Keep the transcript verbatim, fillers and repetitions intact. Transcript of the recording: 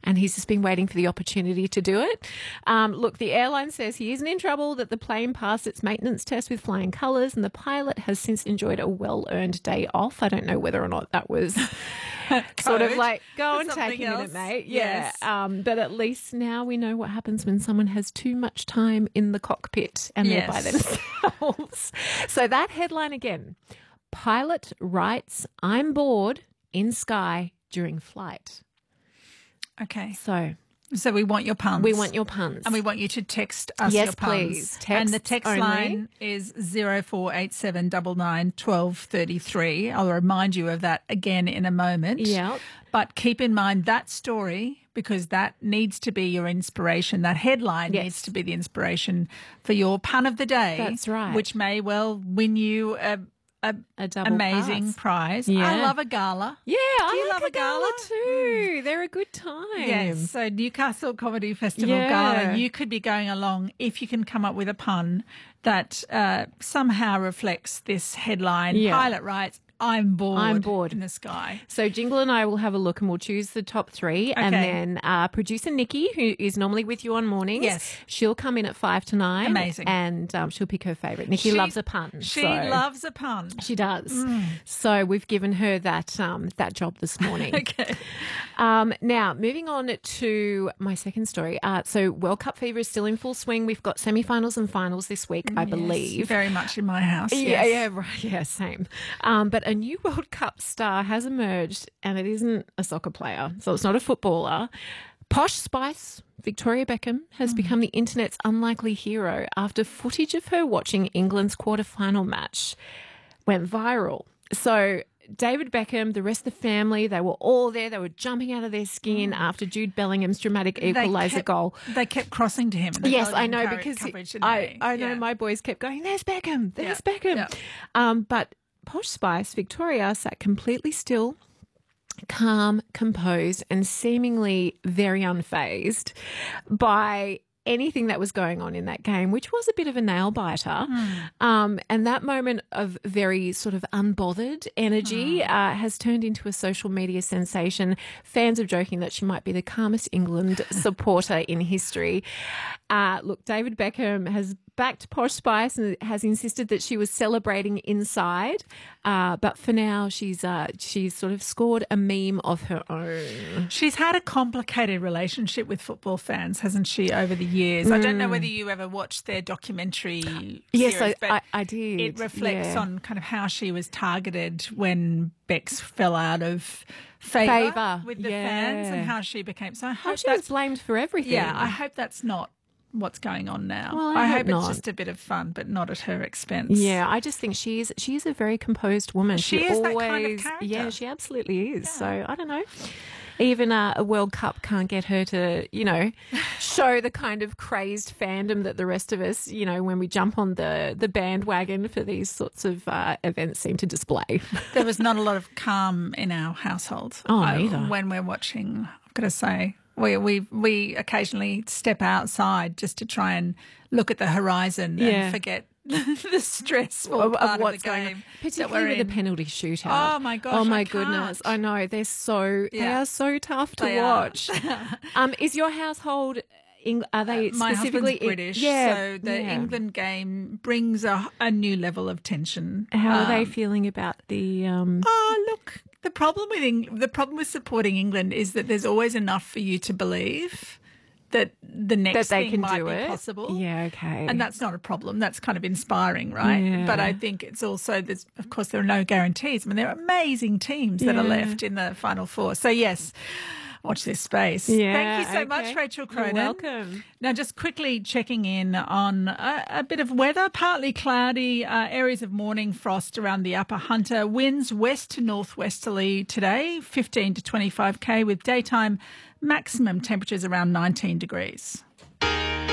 and he's just been waiting for the opportunity to do it. Um, look, the airline says he isn't in trouble, that the plane passed its maintenance test with flying colours, and the pilot has since enjoyed a well-earned day off. I don't know whether or not that was sort of like, go and take a minute, mate. Yeah. Yes. Um, but at least now we know what happens when someone has too much time in the cockpit and Yes. they're by themselves. So that headline again, pilot writes, I'm bored in sky during flight. Okay. So So we want your puns. we want your puns. And we want you to text us Yes, your puns. please. And the Text text only. line is zero four eight seven nine nine one two three three. I'll remind you of that again in a moment. Yep. But keep in mind that story, because that needs to be your inspiration. That headline Yes. needs to be the inspiration for your pun of the day. That's right. Which may well win you a, a, A double amazing pass. prize. Yeah. I love a gala. Yeah, Do I you like love a gala, gala? too. They're a good time. Yes, so Newcastle Comedy Festival Yeah. Gala, you could be going along if you can come up with a pun that uh, somehow reflects this headline. Yeah. Pilot writes, I'm bored, I'm bored. in the sky. So Jingle and I will have a look and we'll choose the top three. And Okay. then uh, producer Nikki, who is normally with you on mornings, Yes. she'll come in at five to nine. Amazing. And um, she'll pick her favourite. Nikki She- loves a pun. She so- loves a pun. She does. So we've given her that um, that job this morning. Okay. Um, now, moving on to my second story. Uh, so World Cup fever is still in full swing. We've got semi-finals and finals this week, I believe. Yes, very much in my house. Yeah, yes. yeah, right. Yeah, same. Um, but a new World Cup star has emerged, and it isn't a soccer player, so it's not a footballer. Posh Spice, Victoria Beckham, has Hmm. become the internet's unlikely hero after footage of her watching England's quarter-final match went viral. So David Beckham, the rest of the family, they were all there. They were jumping out of their skin after Jude Bellingham's dramatic Hmm. They equaliser kept- goal. They kept crossing to him. in the Yes, I television know, co- because coverage, didn't I, they? I know Yeah. my boys kept going, there's Beckham, there's Yeah, Beckham. yeah. Um, but Posh Spice, Victoria, sat completely still, calm, composed, and seemingly very unfazed by anything that was going on in that game, which was a bit of a nail biter. Um, and that moment of very sort of unbothered energy uh, has turned into a social media sensation. Fans are joking that she might be the calmest England supporter in history. Uh, look, David Beckham has backed Posh Spice and has insisted that she was celebrating inside. Uh, but for now, she's uh, she's sort of scored a meme of her own. She's had a complicated relationship with football fans, hasn't she, over the years? I don't know whether you ever watched their documentary Yes, series, I- but I- I did, It reflects yeah. on kind of how she was targeted when Bex fell out of favour Favour, with the yeah. fans and how she became. So I Oh, hope she was that's, blamed for everything. yeah, I hope that's not what's going on now. Well, I hope, hope not. it's just a bit of fun, but not at her expense. Yeah, I just think she's she's a very composed woman. She is that kind of character. Yeah, she absolutely is. So I don't know. Even uh, a World Cup can't get her to, you know, show the kind of crazed fandom that the rest of us, you know, when we jump on the, the bandwagon for these sorts of uh, events seem to display. There was not a lot of calm in our household. Oh, uh, neither. When we're watching, I've got to say, we we we occasionally step outside just to try and look at the horizon Yeah. and forget the stressful of, part of what's the going game on, that particularly we're with in. the penalty shootout. Oh, my gosh, Oh my I goodness! can't. I know they're so they Yeah. are so tough to They are. watch. um, is your household? Eng- Are they My specifically husband's British, Yeah, so the yeah. England game brings a, a new level of tension. How are they Um, feeling about the? Um, Oh, look, the problem with Eng- the problem with supporting England is that there's always enough for you to believe that the next that they thing can might do be it. possible. Yeah, okay. And that's not a problem. That's kind of inspiring, right? Yeah. But I think it's also, there's, of course, there are no guarantees. I mean, there are amazing teams that are Yeah. left in the Final Four. So, yes, watch this space. Yeah, Thank you so okay. much, Rachel You're Cronin. welcome. Now, just quickly checking in on a, a bit of weather, partly cloudy, uh, areas of morning frost around the upper Hunter. Winds west to northwesterly today, fifteen to twenty-five k, with daytime maximum temperatures around nineteen degrees.